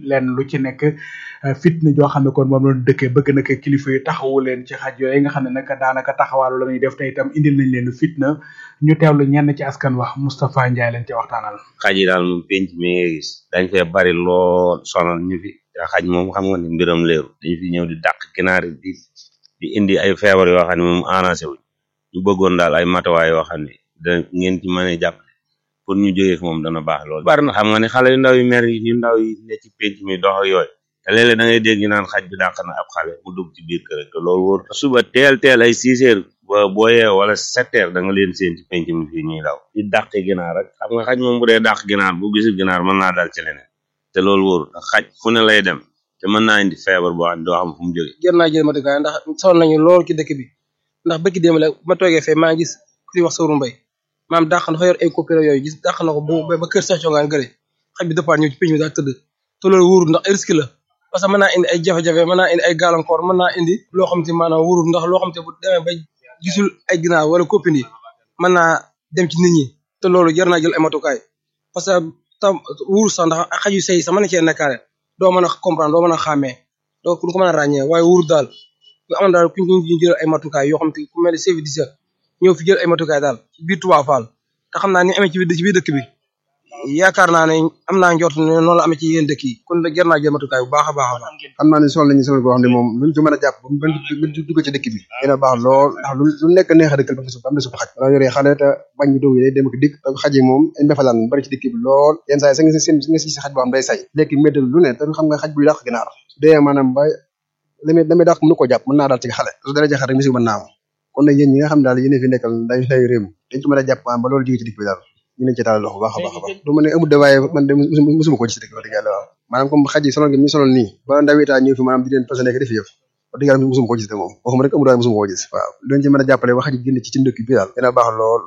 lenn lu ci nekk fitna joo xam ne kon moom lañu dëkkee bëgg na ko kilifa yi taxawu leen ci xaj yooyu nga xam ne nag daanaka taxawaalu la ñuy def te itam indil nañ leen fitna ñu teewlu ñenn ci askan wax Moustapha Ndiaye leen ci waxtaanal. xaj yi daal moom penc mi ngay gis dañ fee bari lool sonal ñu fi te xaj moom xam nga ni mbiram leeru dañu fi ñëw di dàq ginaar di indi ay feebar yoo xam ne moom arrangé wuñ ñu bëggoon daal ay matuwaay yoo xam ne da ngeen ci mën a jàpp pour ñu jógee fi moom dana baax lool. bari na xam nga ne xale yu ndaw yi mer yi ñu ndaw yi ne ci penc mi dox ak yooyu te léeg-léeg da ngay dégg ñu naan xaj bi dàq na ab xale mu dugg ci biir kër te loolu wóor suba teel ay 6 heures boo yeewoo wala 7 heures da nga leen seen ci penc mi fii ñuy daw di dàqi ginaar rek xam nga xaj moom bu dee dàq ginaar bu gisul ginaar mën naa dal ci leneen te loolu wóor xaj fu ne lay dem te mën naa indi feebar boo xam ne doo xam fu mu jógee. jër naa jël matukaay ndax sonn nañu lool ci dëkk bi ndax bëgg démb la ma toogee fee maa gis ku ñuy wax Sawru Mbay maam dàq na fa yor ay coopéra yooyu gis dàq na ko ba kër Cheikh Thiongaan gële xaj bi dëppaat ñëw ci penc mi daal tëdd te loolu wóorul ndax ay risque la parce que mën naa indi ay jafe-jafe mën naa indi ay gàllankoor mën naa indi loo xam te maanaam wóorul ndax loo xam te bu demee ba gisul ay ginaar wala copine yi mën naa dem ci nit ñi te loolu jar naa jël ay matukaay parce que tam wóorul sax ndax xaj yu sey sax mën na cee nekkaale doo mën a comprendre doo mën a xàmmee doo ko mën a ràññee waaye wóorul daal ñu amoon daal kuñ jël ay matukaay yoo xam te ku mel ne service ñëw fi jël ay matukaay daal ci biir Touba Fall te xam naa ni amee ci biir dëkk bi yaakaar naa ne am naa njort ne noonu la amee ci yéen dëkk yi kon jar naa jël matukaay bu baax a baax xam naa ne sol nañu sol boo xam ne moom luñ ci mën a jàpp ba dugg ci dëkk bi dina baax lool ndax lu nekk neex a dëkkal ba am na suuf xaj wala yoree xale te bañ ñu doog yi dem ko dikk te xaj yi moom ay mbefalaan bari ci dëkk bi lool yenn saa yi sa nga si xaj boo xam day say lekk méttal lu ne te xam nga xaj buy dàq ginaar dee maanaam ba damay dàq mënu ko jàpp mën naa daal ci xale su dara jaxal rek misi mën naa am kon nag yéen ñi nga xam daal yéen fi nekkal dañ lay réew dañ ci mën a jàpp ba loolu jóge ci dëkk bi daal ñu leen ci daal loxo baax a baax du ma ne amul de waaye man de musuma ko gis dëkk wax dëgg yàlla waaw maanaam comme xaj yi sonal gi ñu sonal nii ba ndaw itaa ñëw fi maanaam di leen posé nekk def yëf wax dëgg yàlla musuma ko gis de moom waxuma rek amul waaye musuma ko gis waaw leen ci mën a jàppale ba xaj yi génn ci dëkk bi daal dina baax lool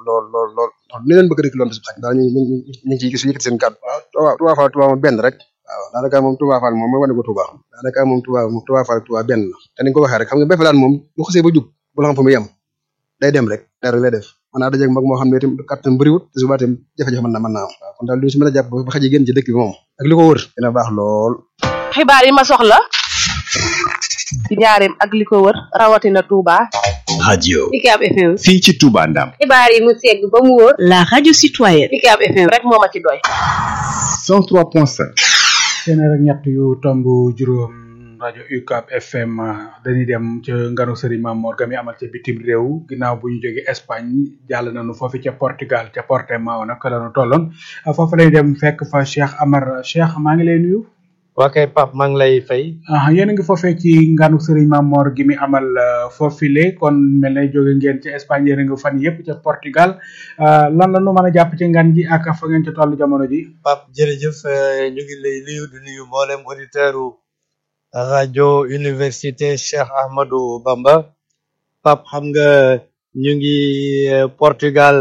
ni leen bëgg dëkk loolu su xaj daal ñu ngi ciy gis yëkkati seen kàddu waaw Touba Fall Touba moom benn rek waaw daanaka moom Touba Fall moom mooy wane ko Touba daanaka moom Touba Fall Touba benn la te ni nga ko waxee rek xam nga bépp daan moom bu xasee ba jug bu la xam fa mu yem day dem rek dara lay def mën naa dajeeg mag moo xam ne itam kattan bëriwut te suba itam jafe-jafe mën naa am waaw kon daal lu si mën a jàpp ba xaj yi génn ci dëkk bi moom ak li ko wër dina baax lool. xibaar yi ma soxla ci njaareem ak li ko wër rawatina Touba. radio UCAB FM. fii ci Touba Ndam. xibaar yi mu segg ba mu wóor. la radio citoyenne. UCAB FM rek moo ma ci doy. 103.5. téeméer ak ñett yu tomb juróom rajo UCAB FM dañuy dem ca nganu Serigne Mamor Gami amal ca bitim réew ginnaaw bu ñu jógee Espagne jàll nañu foofu ca Portugal ca Portimao nag la ñu tolloon foofu lañu dem fekk fa Cheikh Amar Cheikh maa ngi lay nuyu. waa kay Pape maa ngi lay fay. yéen a ngi foofee ci nganu Serigne Mamor gi mi amal foofile kon mel na jóge ngeen ca Espagne yéen a ngi fan yëpp ca Portugal lan la nu mën a jàpp ci ngan gi ak fa ngeen ca toll jamono ji. Pape jërëjëf ñu ngi lay nuyu di nuyu mboolem auditeuru rajo université Cheikh Ahmadou Bamba. Pape xam nga ñu ngi Portugal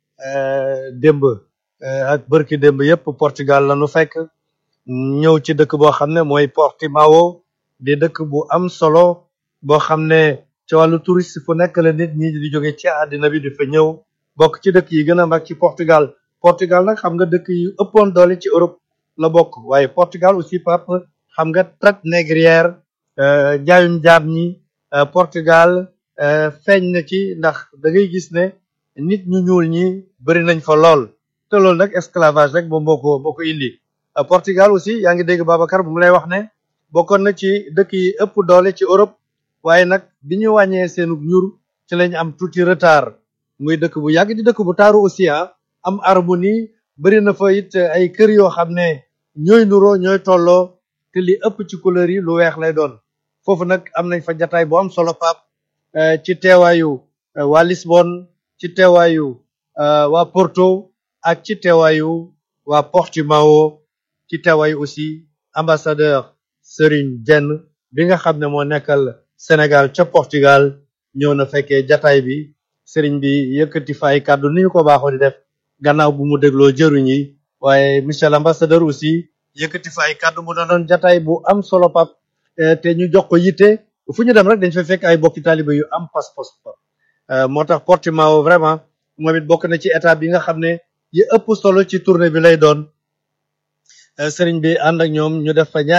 démb ak bërki démb yëpp Portugal la nu fekk. ñëw ci dëkk boo xam ne mooy Portimao di dëkk bu am solo boo xam ne ci wàllu touriste fu nekk la nit ñi di jóge ci àddina bi di fa ñëw bokk ci dëkk yi gën a mag ci Portugal Portugal nag xam nga dëkk yu ëppoon doole ci Europe la bokk waaye Portugal aussi Pape xam nga traite négrière jaayum jaam ñi Portugal feeñ na ci ndax da ngay gis ne nit ñu ñuul ñi bëri nañ fa lool te loolu nag esclavage rek moom moo ko indi Portugal aussi yaa ngi dégg Babacar bu mu lay wax ne bokkoon na ci dëkk yi ëpp doole ci Europe waaye nag bi ñu wàññee seenu ñur ci lañ am tuuti retard muy dëkk bu yàgg di dëkk bu taaru aussi am harmonie bëri na fa it ay kër yoo xam ne ñooy nuroo ñooy tolloo te li ëpp ci couleur yi lu weex lay doon foofu nag am nañ fa jataay bu am solo Pape ci teewaayu waa Lisbonne ci teewaayu waa Porto ak ci teewaayu waa Portimao ci teewaayu aussi ambassadeur Serigne Dieng bi nga xam ne moo nekkal Sénégal ca Portugal ñëw na fekkee jataay bi Serigne bi yëkkati fa ay kàddu ni ñu ko baaxoo di def gannaaw bu mu dégloo jëruñ yi waaye monsieur l'ambassadeur aussi yëkkati fa ay kàddu mu doonoon jataay bu am solo Pape te ñu jox ko yitte fu ñu dem rek dañ fa fekk ay bokki taaliba yu am pas-pas moo tax Portimao vraiment moom it bokk na ci état bi nga xam ne yi ëpp solo ci tournée bi lay doon Serigne bi ànd ak ñoom ñu def fa